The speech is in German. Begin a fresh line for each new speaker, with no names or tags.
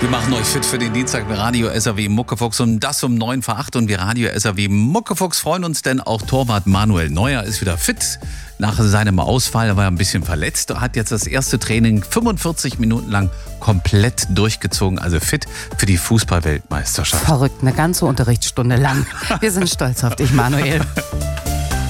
Wir machen euch fit für den Dienstag mit Radio SAW Muckefuchs und das um 9 vor 8. Und wir Radio SAW Muckefuchs freuen uns, denn auch Torwart Manuel Neuer ist wieder fit. Nach seinem Ausfall war er ein bisschen verletzt, hat jetzt das erste Training 45 Minuten lang komplett durchgezogen, also fit für die Fußball-Weltmeisterschaft.
Verrückt, eine ganze Unterrichtsstunde lang. Wir sind stolz auf dich, Manuel.